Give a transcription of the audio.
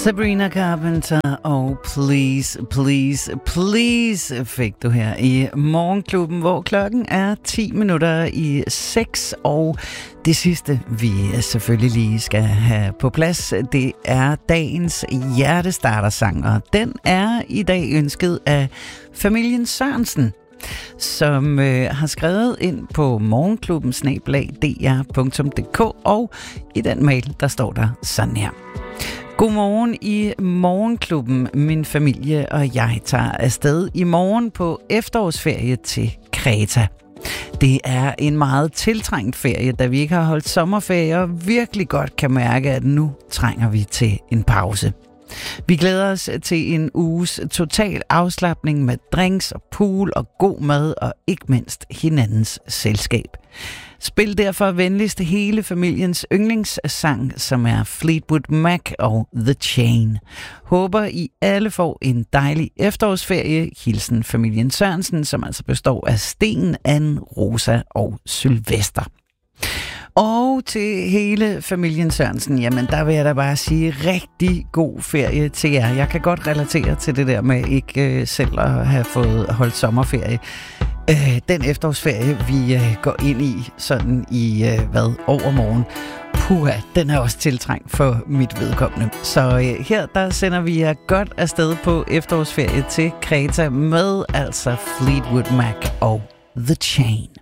Sabrina Carpenter og Please, Please, Please fik du her i Morgenklubben, hvor klokken er 6:10, og det sidste, vi selvfølgelig lige skal have på plads, det er dagens hjertestartersang, og den er i dag ønsket af familien Sørensen, som har skrevet ind på morgenklubben@dr.dk, og i den mail, der står der sådan her. Godmorgen i Morgenklubben. Min familie og jeg tager afsted i morgen på efterårsferie til Kreta. Det er en meget tiltrængt ferie, da vi ikke har holdt sommerferie og virkelig godt kan mærke, at nu trænger vi til en pause. Vi glæder os til en uges total afslapning med drinks og pool og god mad og ikke mindst hinandens selskab. Spil derfor venligst hele familiens yndlingssang, som er Fleetwood Mac og The Chain. Håber I alle får en dejlig efterårsferie. Hilsen familien Sørensen, som altså består af Sten, Anne, Rosa og Sylvester. Og til hele familien Sørensen, jamen der vil jeg da bare sige rigtig god ferie til jer. Jeg kan godt relatere til det der med ikke selv at have fået holdt sommerferie. Den efterårsferie, vi går ind i sådan i overmorgen, puha, den er også tiltrængt for mit vedkommende. Så her der sender vi jer godt afsted på efterårsferie til Kreta med altså Fleetwood Mac og The Chain.